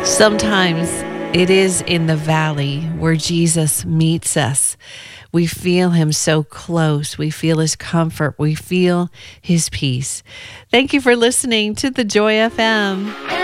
Sometimes it is in the valley where Jesus meets us. We feel him so close. We feel his comfort. We feel his peace. Thank you for listening to the Joy FM.